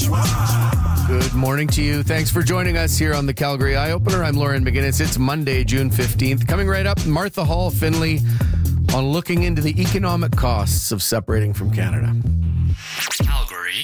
Good morning to you. Thanks for joining us here on the Calgary Eye Opener. I'm Lauren McGinnis. It's Monday, June 15th. Coming right up, Martha Hall Finley on looking into the economic costs of separating from Canada. Calgary.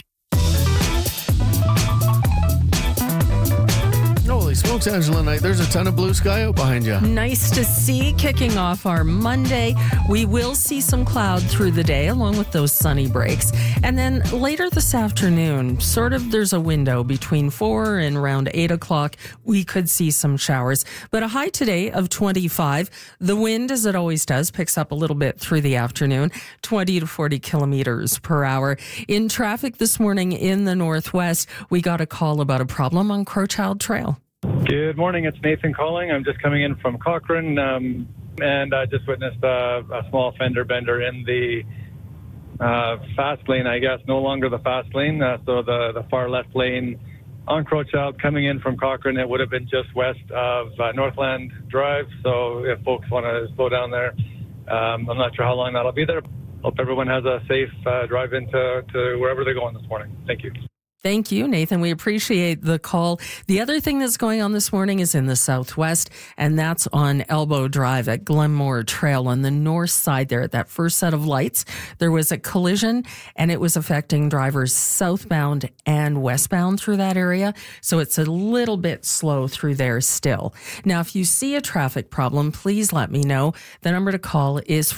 Holy smokes, Angela, there's a ton of blue sky out behind you. Nice to see. Kicking off our Monday, we will see some cloud through the day along with those sunny breaks. And then later this afternoon, there's a window between 4 and around 8 o'clock. We could see some showers, but a high today of 25. The wind, as it always does, picks up a little bit through the afternoon, 20 to 40 kilometers per hour. In traffic this morning in the Northwest, we got a call about a problem on Crowchild Trail. Good morning, it's Nathan calling. I'm just coming in from Cochrane, and I just witnessed a small fender bender in the fast lane, I guess, no longer the fast lane, so the far left lane on Crowchild coming in from Cochrane. It would have been just west of Northland Drive, so if folks want to slow down there, I'm not sure how long that'll be there. Hope everyone has a safe drive into wherever they're going this morning. Thank you. Thank you, Nathan. We appreciate the call. The other thing that's going on this morning is in the southwest, and that's on Elbow Drive at Glenmore Trail on the north side there at that first set of lights. There was a collision, and it was affecting drivers southbound and westbound through that area, so it's a little bit slow through there still. Now, if you see a traffic problem, please let me know. The number to call is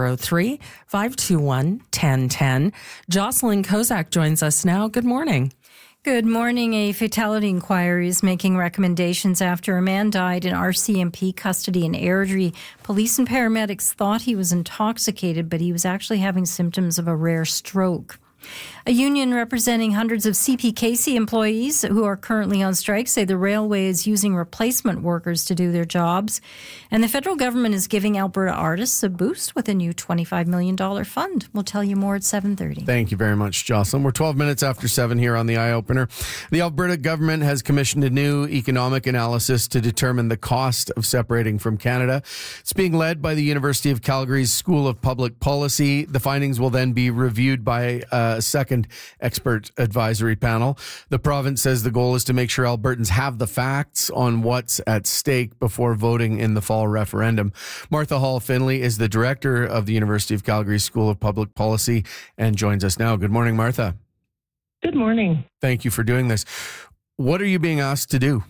403-521-1010. Jocelyn Kozak joins us now. Good morning. Good morning. A fatality inquiry is making recommendations after a man died in RCMP custody in Airdrie. Police and paramedics thought he was intoxicated, but he was actually having symptoms of a rare stroke. A union representing hundreds of CPKC employees who are currently on strike say the railway is using replacement workers to do their jobs. And the federal government is giving Alberta artists a boost with a new $25 million fund. We'll tell you more at 7:30. Thank you very much, Jocelyn. We're 12 minutes after 7 here on the Eye Opener. The Alberta government has commissioned a new economic analysis to determine the cost of separating from Canada. It's being led by the University of Calgary's School of Public Policy. The findings will then be reviewed by a second expert advisory panel. The province says the goal is to make sure Albertans have the facts on what's at stake before voting in the fall referendum. Martha Hall Finley is the director of the University of Calgary School of Public Policy and joins us now. Good morning, Martha. Good morning. Thank you for doing this. What are you being asked to do?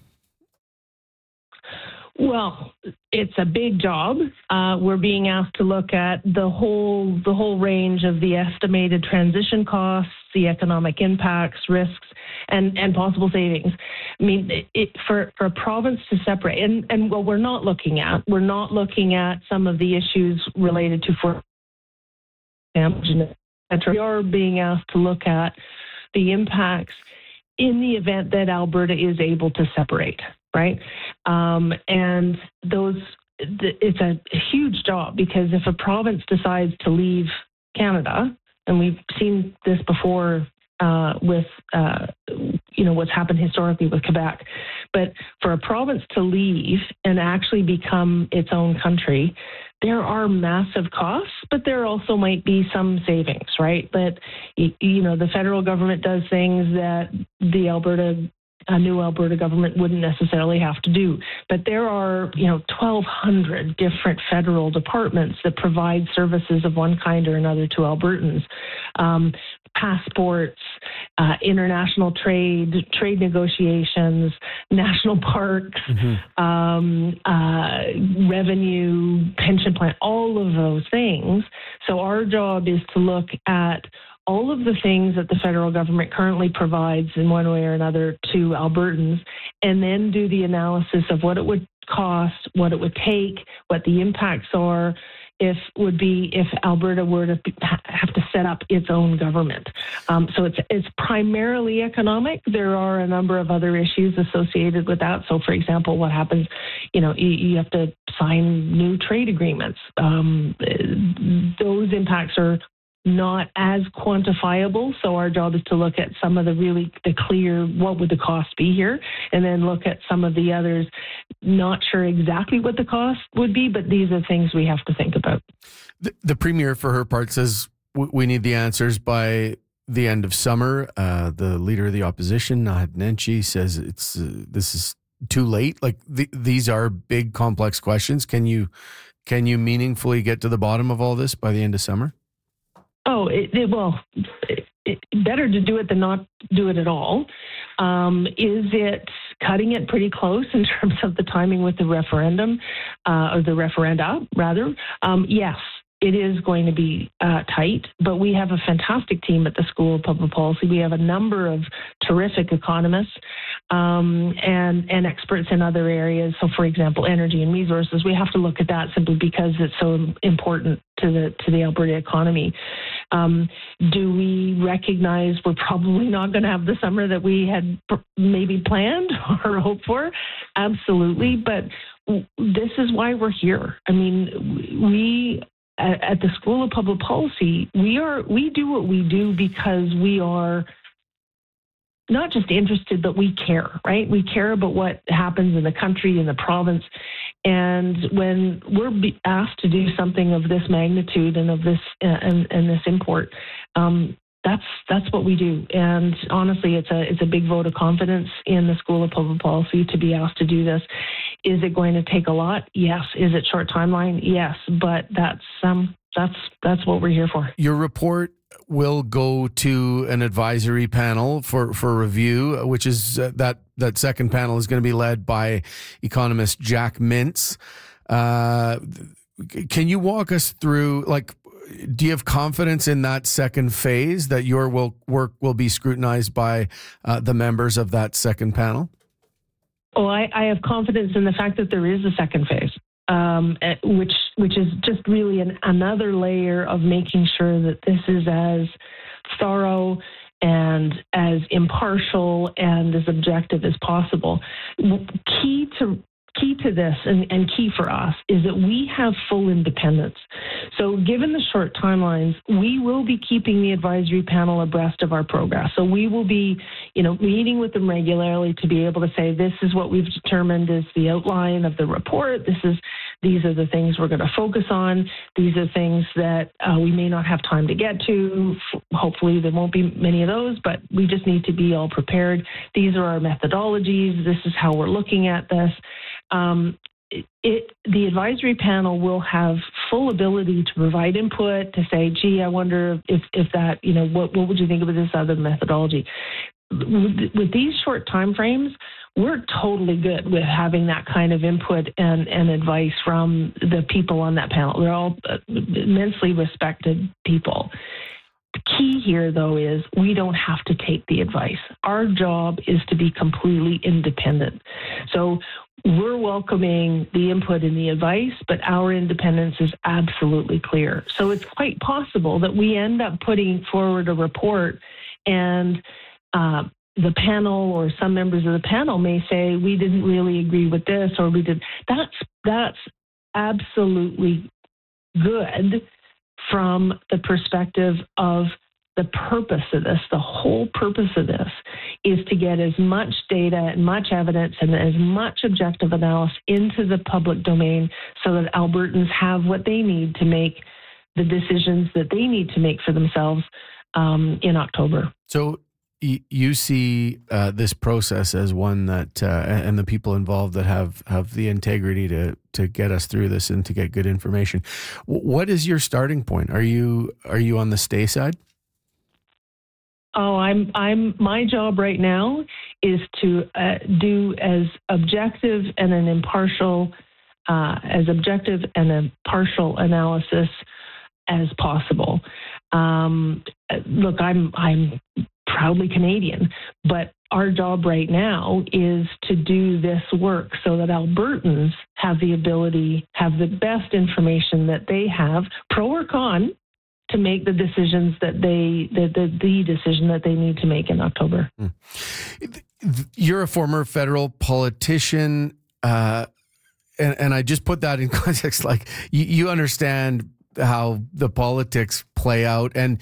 Well, it's a big job. We're being asked to look at the whole range of the estimated transition costs, the economic impacts, risks, and possible savings. I mean, for a province to separate, and what we're not looking at some of the issues related to damage, etc. We are being asked to look at the impacts in the event that Alberta is able to separate. Right. And it's a huge job, because if a province decides to leave Canada, and we've seen this before with what's happened historically with Quebec, but for a province to leave and actually become its own country, there are massive costs, but there also might be some savings, right? That, the federal government does things that a new Alberta government wouldn't necessarily have to do. But there are, 1,200 different federal departments that provide services of one kind or another to Albertans. Passports, international trade negotiations, national parks, revenue, pension plan, all of those things. So our job is to look at all of the things that the federal government currently provides in one way or another to Albertans, and then do the analysis of what it would cost, what it would take, what the impacts are, if Alberta were to have to set up its own government. So it's primarily economic. There are a number of other issues associated with that. So, for example, what happens, you have to sign new trade agreements. Those impacts are not as quantifiable. So our job is to look at some of the clear, what would the cost be here? And then look at some of the others, not sure exactly what the cost would be, but these are things we have to think about. The Premier, for her part, says we need the answers by the end of summer. The leader of the opposition, Naheed Nenshi, says this is too late. Like these are big, complex questions. Can you meaningfully get to the bottom of all this by the end of summer? Oh, better to do it than not do it at all. Is it cutting it pretty close in terms of the timing with the referendum, or the referenda, rather? Yes, it is going to be tight, but we have a fantastic team at the School of Public Policy. We have a number of terrific economists and experts in other areas. So, for example, energy and resources. We have to look at that simply because it's so important to the Alberta economy. Do we recognize we're probably not going to have the summer that we had maybe planned or hoped for? Absolutely, but this is why we're here. I mean, we at the School of Public Policy, we do what we do because we are not just interested, but we care, right? We care about what happens in the country, in the province. And when we're asked to do something of this magnitude and of this and this import, that's what we do. And honestly, it's a big vote of confidence in the School of Public Policy to be asked to do this. Is it going to take a lot? Yes. Is it short timeline? Yes. But that's what we're here for. Your report will go to an advisory panel for review, which is that second panel is going to be led by economist Jack Mintz. Can you walk us through, do you have confidence in that second phase that your work will be scrutinized by the members of that second panel? Oh, I have confidence in the fact that there is a second phase, which is just really another layer of making sure that this is as thorough and as impartial and as objective as possible. Key to this and key for us is that we have full independence. So given the short timelines, we will be keeping the advisory panel abreast of our progress. So we will be, meeting with them regularly to be able to say, this is what we've determined is the outline of the report. These are the things we're going to focus on. These are things that we may not have time to get to. Hopefully there won't be many of those, but we just need to be all prepared. These are our methodologies. This is how we're looking at this. The advisory panel will have full ability to provide input, to say, gee, I wonder if that, what would you think of this other methodology? With these short time frames, we're totally good with having that kind of input and advice from the people on that panel. They're all immensely respected people. The key here, though, is we don't have to take the advice. Our job is to be completely independent. So we're welcoming the input and the advice, but our independence is absolutely clear. So it's quite possible that we end up putting forward a report and the panel or some members of the panel may say, we didn't really agree with this, or we did. That's absolutely good from the perspective of the purpose of this. The whole purpose of this is to get as much data and much evidence and as much objective analysis into the public domain so that Albertans have what they need to make the decisions that they need to make for themselves in October. So you see this process as one that, and the people involved that have the integrity to get us through this and to get good information. What is your starting point? Are you on the stay side? Oh, my job right now is to do as objective and an impartial analysis as possible. Look, I'm proudly Canadian, but our job right now is to do this work so that Albertans have the ability, have the best information that they have, pro or con, to make the decisions that the decision that they need to make in October. You're a former federal politician, and I just put that in context. Like you understand how the politics play out, and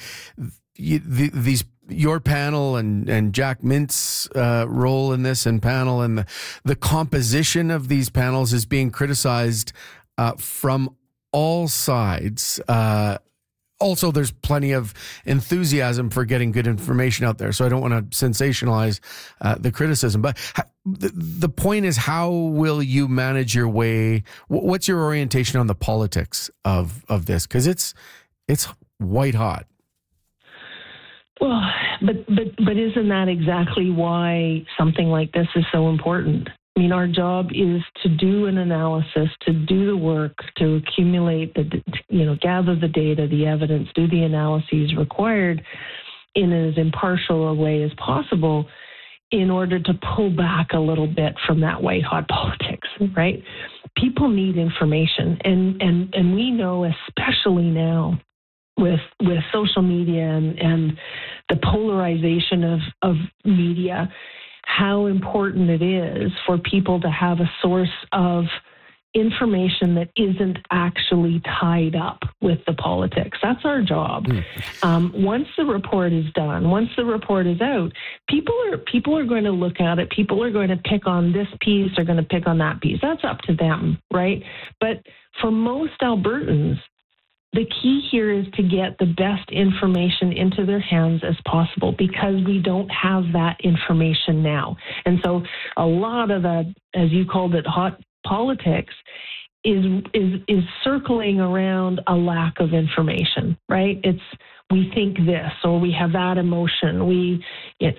your panel and Jack Mintz's role in this and panel and the composition of these panels is being criticized from all sides. also, there's plenty of enthusiasm for getting good information out there. So I don't want to sensationalize the criticism. But the point is, how will you manage your way? What's your orientation on the politics of this? Because it's white hot. Well, but isn't that exactly why something like this is so important? I mean, our job is to do an analysis, to do the work, to accumulate gather the data, the evidence, do the analyses required in as impartial a way as possible in order to pull back a little bit from that white hot politics, right? People need information, and we know, especially now with social media and the polarization of media, how important it is for people to have a source of information that isn't actually tied up with the politics. That's our job. Once the report is done, once the report is out, people are going to look at it. People are going to pick on this piece, they're going to pick on that piece. That's up to them, right? But for most Albertans, the key here is to get the best information into their hands as possible, because we don't have that information now. And so a lot of the, as you called it, hot politics is circling around a lack of information, right? It's, we think this, or we have that emotion. It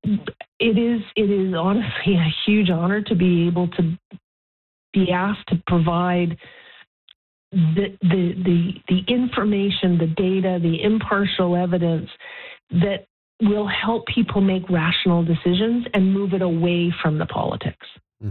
is honestly a huge honor to be able to be asked to provide the information, the data, the impartial evidence that will help people make rational decisions and move it away from the politics.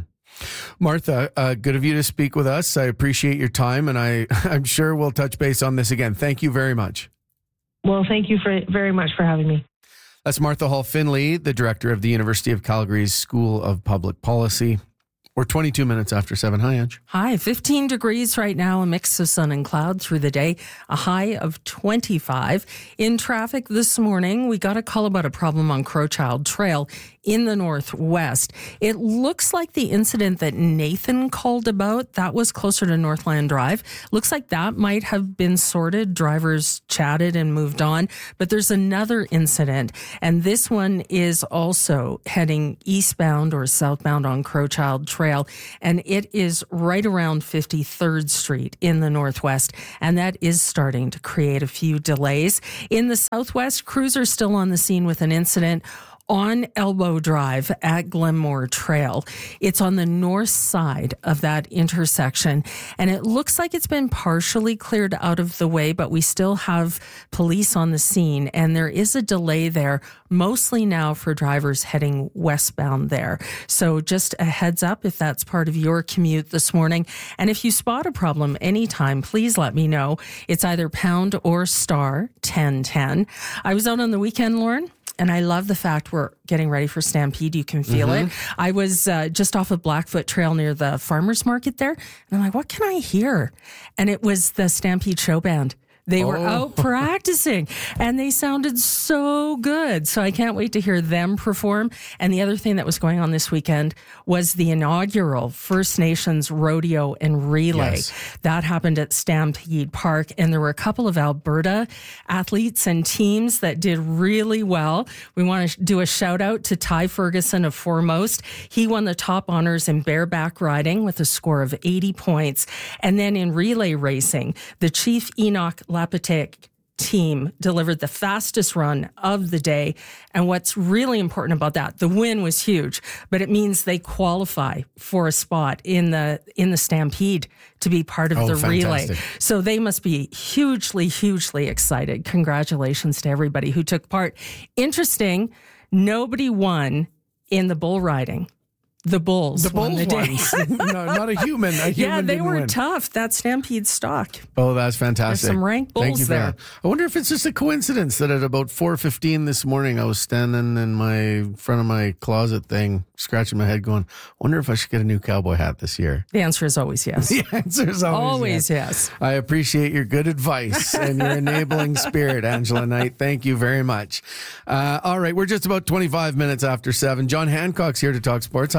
Martha, good of you to speak with us. I appreciate your time, and I'm sure we'll touch base on this again. Thank you very much. Well, thank you very much for having me. That's Martha Hall-Finley, the director of the University of Calgary's School of Public Policy. We're 22 minutes after 7. Hi, Ange. Hi, 15 degrees right now, a mix of sun and cloud through the day, a high of 25. In traffic this morning, we got a call about a problem on Crowchild Trail in the Northwest. It looks like the incident that Nathan called about, that was closer to Northland Drive. Looks like that might have been sorted. Drivers chatted and moved on. But there's another incident, and this one is also heading eastbound or southbound on Crowchild Trail, and it is right around 53rd Street in the Northwest, and that is starting to create a few delays. In the Southwest, crews are still on the scene with an incident on Elbow Drive at Glenmore Trail. It's on the north side of that intersection, and it looks like it's been partially cleared out of the way, but we still have police on the scene, and there is a delay there, mostly now for drivers heading westbound there. So just a heads up if that's part of your commute this morning. And if you spot a problem anytime, please let me know. It's either pound or star 1010. I was out on the weekend, Lauren, and I love the fact we're getting ready for Stampede. You can feel it. I was just off of Blackfoot Trail near the farmers market there. And I'm like, what can I hear? And it was the Stampede Show Band. They were out practicing, and they sounded so good. So I can't wait to hear them perform. And the other thing that was going on this weekend was the inaugural First Nations Rodeo and Relay. Yes. That happened at Stampede Park, and there were a couple of Alberta athletes and teams that did really well. We want to do a shout out to Ty Ferguson of Foremost. He won the top honors in bareback riding with a score of 80 points. And then in relay racing, the Chief Enoch Lapatek team delivered the fastest run of the day. And what's really important about that, the win was huge, but it means they qualify for a spot in the Stampede to be part of the relay. So they must be hugely, hugely excited. Congratulations to everybody who took part. Interesting, nobody won in the bull riding. The bulls won the day. No, not a human. Yeah, they were tough. That Stampede stock. Oh, that's fantastic. There's some rank bulls there. I wonder if it's just a coincidence that at about 4:15 this morning, I was standing in front of my closet thing, scratching my head going, wonder if I should get a new cowboy hat this year. The answer is always yes. The answer is always yes. I appreciate your good advice and your enabling spirit, Angela Knight. Thank you very much. All right, we're just about 25 minutes after 7. John Hancock's here to talk sports. Hi,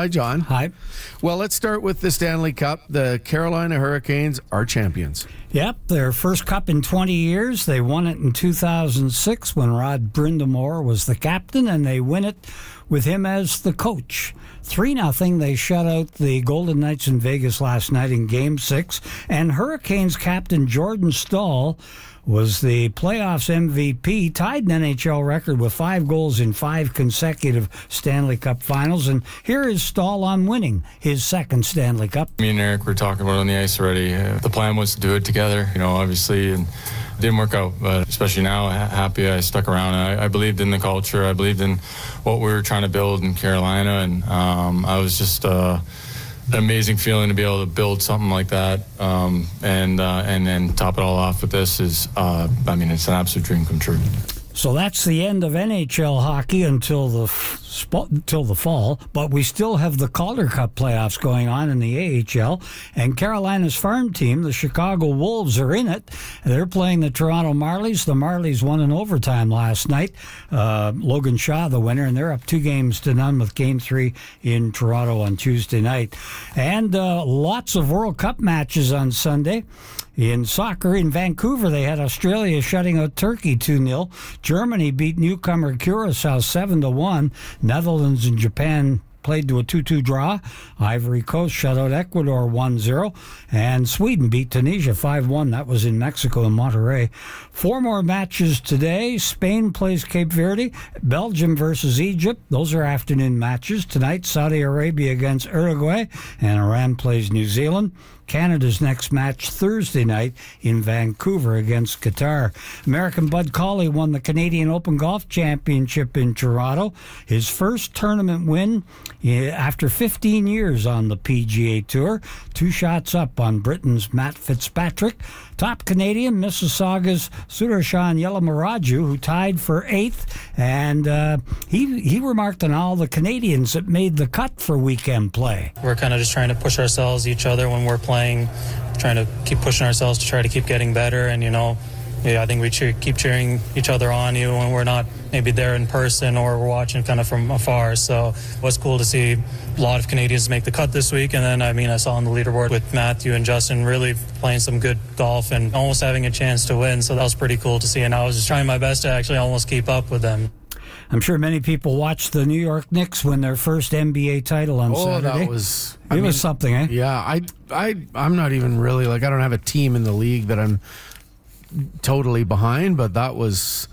John. Hi. Well, let's start with the Stanley Cup. The Carolina Hurricanes are champions. Yep, their first cup in 20 years. They won it in 2006 when Rod Brind'Amour was the captain, and they win it with him as the coach. 3-0, they shut out the Golden Knights in Vegas last night in Game 6, and Hurricanes captain Jordan Staal was the playoffs MVP, tied an NHL record with 5 goals in 5 consecutive Stanley Cup finals. And here is Staal on winning his second Stanley Cup. Me and Eric were talking about it on the ice already. The plan was to do it together, obviously, and it didn't work out. But especially now, happy I stuck around. I believed in the culture. I believed in what we were trying to build in Carolina, and I was just an amazing feeling to be able to build something like that, and then top it all off with this is, it's an absolute dream come true. So that's the end of NHL hockey until the fall, but we still have the Calder Cup playoffs going on in the AHL, and Carolina's farm team, the Chicago Wolves, are in it. They're playing the Toronto Marlies. The Marlies won in overtime last night. Logan Shaw, the winner, and they're up 2-0 with Game 3 in Toronto on Tuesday night. And lots of World Cup matches on Sunday. In soccer, in Vancouver, they had Australia shutting out Turkey 2-0. Germany beat newcomer Curacao 7-1. Netherlands and Japan played to a 2-2 draw. Ivory Coast shut out Ecuador 1-0. And Sweden beat Tunisia 5-1. That was in Mexico in Monterrey. 4 more matches today. Spain plays Cape Verde. Belgium versus Egypt. Those are afternoon matches. Tonight, Saudi Arabia against Uruguay. And Iran plays New Zealand. Canada's next match Thursday night in Vancouver against Qatar. American Bud Colley won the Canadian Open Golf Championship in Toronto. His first tournament win after 15 years on the PGA Tour. 2 shots up on Britain's Matt Fitzpatrick. Top Canadian, Mississauga's Sudarshan Yelamaraju, who tied for 8th. And he remarked on all the Canadians that made the cut for weekend play. We're kind of just trying to push ourselves, each other, when we're playing, trying to keep pushing ourselves to try to keep getting better. And, I think we keep cheering each other on, even when we're not maybe there in person or we're watching kind of from afar. So it was cool to see a lot of Canadians make the cut this week. And then, I saw on the leaderboard with Matthew and Justin really playing some good golf and almost having a chance to win. So that was pretty cool to see. And I was just trying my best to actually almost keep up with them. I'm sure many people watched the New York Knicks win their first NBA title on Saturday. That was... It was something, eh? Yeah, I'm not even really, I don't have a team in the league that I'm totally behind, but that was